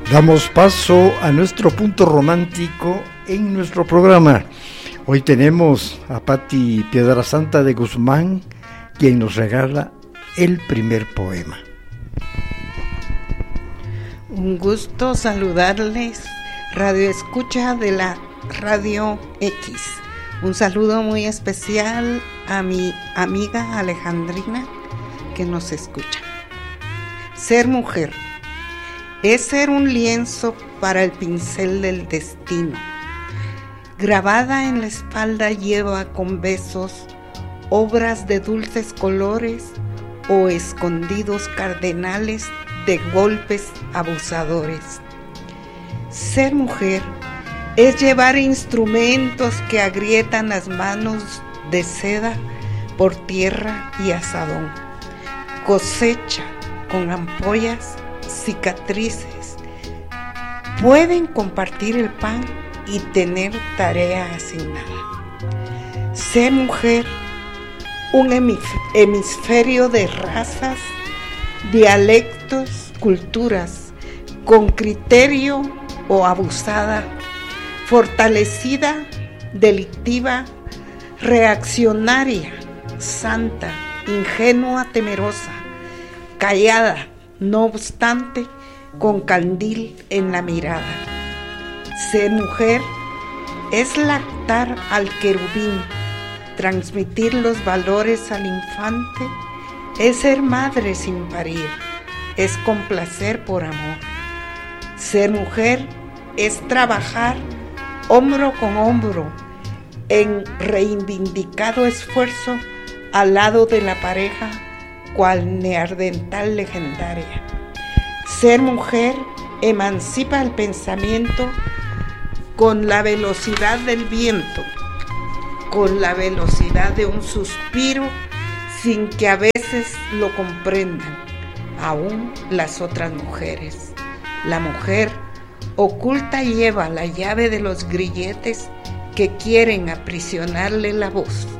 Damos paso a nuestro punto romántico en nuestro programa. Hoy tenemos a Pati Piedrasanta de Guzmán, quien nos regala el primer poema. Un gusto saludarles, Radio Escucha de la Radio X. Un saludo muy especial a mi amiga Alejandrina, que nos escucha. Ser mujer es ser un lienzo para el pincel del destino. Grabada en la espalda lleva con besos obras de dulces colores o escondidos cardenales de golpes abusadores. Ser mujer es llevar instrumentos que agrietan las manos de seda por tierra y asadón. Cosecha con ampollas, cicatrices. Pueden compartir el pan y tener tarea asignada. Ser mujer, un hemisferio de razas, dialectos, culturas, con criterio o abusada, fortalecida, delictiva, reaccionaria, santa, ingenua, temerosa, callada, no obstante, con candil en la mirada. Ser mujer es lactar al querubín, transmitir los valores al infante, es ser madre sin parir, es complacer por amor. Ser mujer es trabajar hombro con hombro en reivindicado esfuerzo al lado de la pareja, cual neandertal legendaria. Ser mujer emancipa el pensamiento con la velocidad del viento, con la velocidad de un suspiro, sin que a veces lo comprendan aún las otras mujeres. La mujer oculta lleva la llave de los grilletes que quieren aprisionarle la voz.